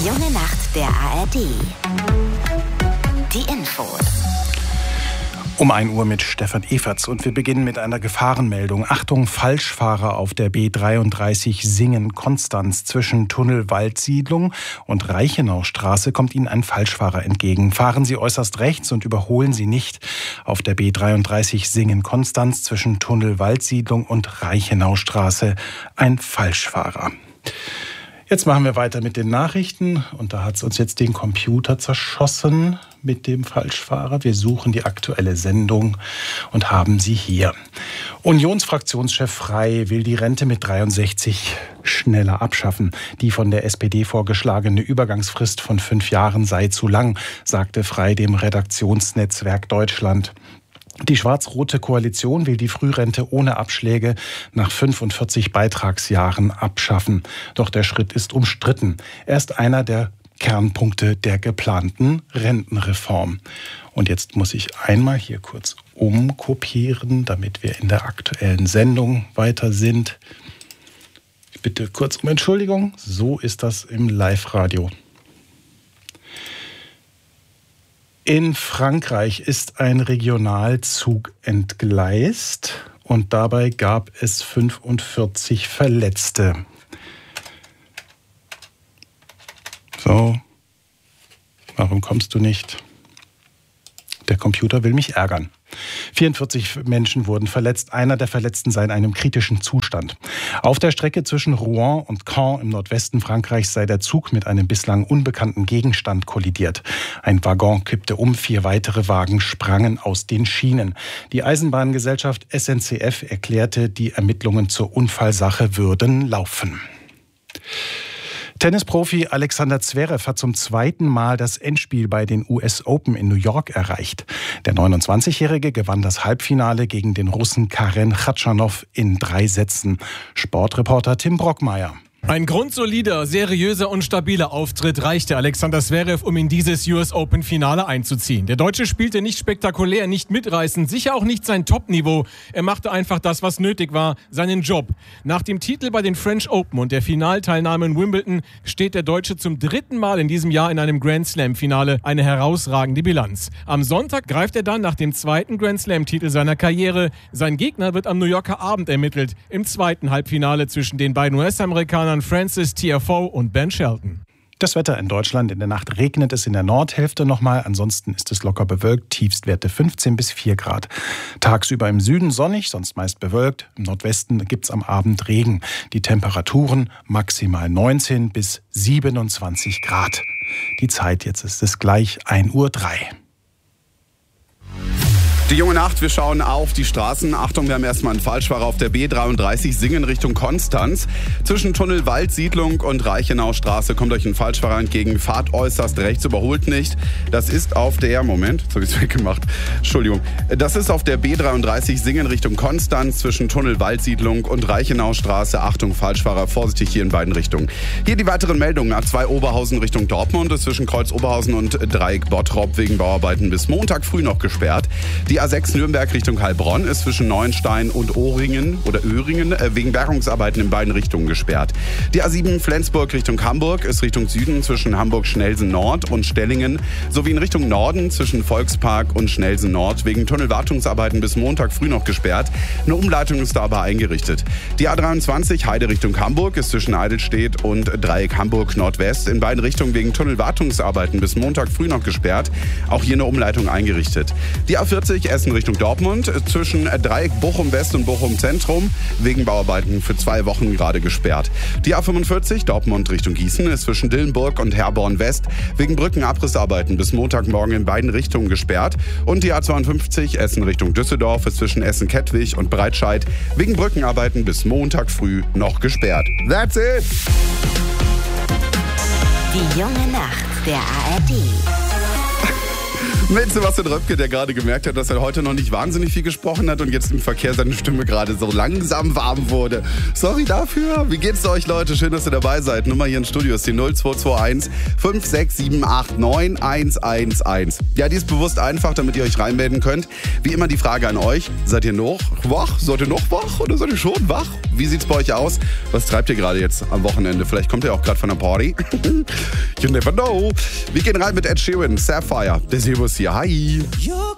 junge Nacht der ARD. Die Infos. Um 1 Uhr mit Stefan Everts und wir beginnen mit einer Gefahrenmeldung. Achtung, Falschfahrer auf der B33 Singen-Konstanz. Zwischen Tunnel-Waldsiedlung und Reichenaustraße kommt Ihnen ein Falschfahrer entgegen. Fahren Sie äußerst rechts und überholen Sie nicht. Auf der B33 Singen-Konstanz zwischen Tunnel-Waldsiedlung und Reichenaustraße ein Falschfahrer. Jetzt machen wir weiter mit den Nachrichten und da hat es uns jetzt den Computer zerschossen mit dem Falschfahrer. Wir suchen die aktuelle Sendung und haben sie hier. Unionsfraktionschef Frey will die Rente mit 63 schneller abschaffen. Die von der SPD vorgeschlagene Übergangsfrist von 5 Jahren sei zu lang, sagte Frey dem Redaktionsnetzwerk Deutschland. Die schwarz-rote Koalition will die Frührente ohne Abschläge nach 45 Beitragsjahren abschaffen. Doch der Schritt ist umstritten. Er ist einer der Kernpunkte der geplanten Rentenreform. Und jetzt muss ich einmal hier kurz umkopieren, damit wir in der aktuellen Sendung weiter sind. Ich bitte kurz um Entschuldigung. So ist das im Live-Radio. In Frankreich ist ein Regionalzug entgleist und dabei gab es 45 Verletzte. So, warum kommst du nicht? Der Computer will mich ärgern. 44 Menschen wurden verletzt. Einer der Verletzten sei in einem kritischen Zustand. Auf der Strecke zwischen Rouen und Caen im Nordwesten Frankreichs sei der Zug mit einem bislang unbekannten Gegenstand kollidiert. Ein Waggon kippte um, 4 weitere Wagen sprangen aus den Schienen. Die Eisenbahngesellschaft SNCF erklärte, die Ermittlungen zur Unfallsache würden laufen. Tennisprofi Alexander Zverev hat zum 2. Mal das Endspiel bei den US Open in New York erreicht. Der 29-Jährige gewann das Halbfinale gegen den Russen Karen Khachanov in 3 Sätzen. Sportreporter Tim Brockmeier. Ein grundsolider, seriöser und stabiler Auftritt reichte Alexander Zverev, um in dieses US Open-Finale einzuziehen. Der Deutsche spielte nicht spektakulär, nicht mitreißend, sicher auch nicht sein Top-Niveau. Er machte einfach das, was nötig war, seinen Job. Nach dem Titel bei den French Open und der Finalteilnahme in Wimbledon steht der Deutsche zum 3. Mal in diesem Jahr in einem Grand Slam-Finale, eine herausragende Bilanz. Am Sonntag greift er dann nach dem 2. Grand Slam-Titel seiner Karriere. Sein Gegner wird am New Yorker Abend ermittelt, im 2. Halbfinale zwischen den beiden US-Amerikanern Francis Tiafoe und Ben Shelton. Das Wetter in Deutschland: in der Nacht regnet es in der Nordhälfte nochmal, ansonsten ist es locker bewölkt, Tiefstwerte 15 bis 4 Grad. Tagsüber im Süden sonnig, sonst meist bewölkt, im Nordwesten gibt's am Abend Regen. Die Temperaturen maximal 19 bis 27 Grad. Die Zeit, jetzt ist es gleich 1:03 Uhr. Die junge Nacht, wir schauen auf die Straßen. Achtung, wir haben erstmal einen Falschfahrer auf der B33 Singen Richtung Konstanz. Zwischen Tunnel Waldsiedlung und Reichenaustraße kommt euch ein Falschfahrer entgegen. Fahrt äußerst rechts, überholt nicht. Das ist auf der, jetzt habe ich es weggemacht. Entschuldigung. Das ist auf der B33 Singen Richtung Konstanz zwischen Tunnel Waldsiedlung und Reichenaustraße. Achtung, Falschfahrer, vorsichtig hier in beiden Richtungen. Hier die weiteren Meldungen. A2 Oberhausen Richtung Dortmund ist zwischen Kreuz Oberhausen und Dreieck Bottrop wegen Bauarbeiten bis Montag früh noch gesperrt. Die A6 Nürnberg Richtung Heilbronn ist zwischen Neuenstein und Öhringen wegen Bergungsarbeiten in beiden Richtungen gesperrt. Die A7 Flensburg Richtung Hamburg ist Richtung Süden zwischen Hamburg-Schnelsen Nord und Stellingen sowie in Richtung Norden zwischen Volkspark und Schnelsen Nord wegen Tunnelwartungsarbeiten bis Montag früh noch gesperrt. Eine Umleitung ist da aber eingerichtet. Die A23 Heide Richtung Hamburg ist zwischen Eidelstedt und Dreieck Hamburg Nordwest in beiden Richtungen wegen Tunnelwartungsarbeiten bis Montag früh noch gesperrt. Auch hier eine Umleitung eingerichtet. Die A40 Essen Richtung Dortmund zwischen Dreieck Bochum West und Bochum Zentrum wegen Bauarbeiten für 2 Wochen gerade gesperrt. Die A45 Dortmund Richtung Gießen ist zwischen Dillenburg und Herborn West wegen Brückenabrissarbeiten bis Montagmorgen in beiden Richtungen gesperrt. Und die A52 Essen Richtung Düsseldorf ist zwischen Essen-Kettwig und Breitscheid wegen Brückenarbeiten bis Montag früh noch gesperrt. That's it! Die junge Nacht der ARD. Mit Sebastian Röpke, der gerade gemerkt hat, dass er heute noch nicht wahnsinnig viel gesprochen hat und jetzt im Verkehr seine Stimme gerade so langsam warm wurde. Sorry dafür. Wie geht's euch, Leute? Schön, dass ihr dabei seid. Nummer hier im Studio ist die 0221 5678 9111. Ja, die ist bewusst einfach, damit ihr euch reinmelden könnt. Wie immer die Frage an euch. Seid ihr noch wach? Seid ihr noch wach oder seid ihr schon wach? Wie sieht's bei euch aus? Was treibt ihr gerade jetzt am Wochenende? Vielleicht kommt ihr auch gerade von der Party. You never know. Wir gehen rein mit Ed Sheeran, Sapphire. Der Servus hier. Hi.